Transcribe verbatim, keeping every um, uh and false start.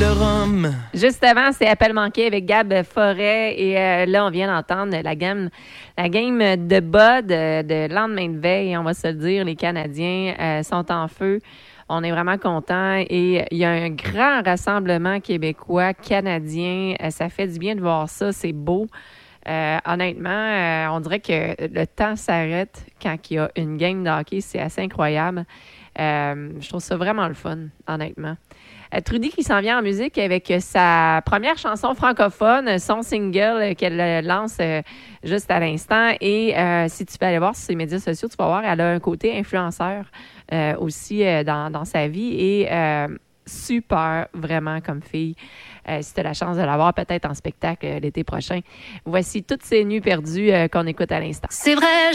le rhum. Juste avant, c'est Appel manqué avec Gab Forêt. Et euh, là, on vient d'entendre la game, la game de Bud de, de lendemain de veille. On va se le dire, les Canadiens euh, sont en feu. On est vraiment contents. Et il y a un grand rassemblement québécois, canadien. Euh, ça fait du bien de voir ça. C'est beau. Euh, honnêtement, euh, on dirait que le temps s'arrête quand il y a une game de hockey. C'est assez incroyable. Euh, je trouve ça vraiment le fun, honnêtement. Euh, Trudy qui s'en vient en musique avec sa première chanson francophone, son single qu'elle lance euh, juste à l'instant. Et euh, si tu peux aller voir sur ses médias sociaux, tu vas voir, elle a un côté influenceur euh, aussi euh, dans, dans sa vie. Et euh, super, vraiment, comme fille. Euh, si tu as la chance de la voir peut-être en spectacle euh, l'été prochain. Voici toutes ces nuits perdues euh, qu'on écoute à l'instant. C'est vrai.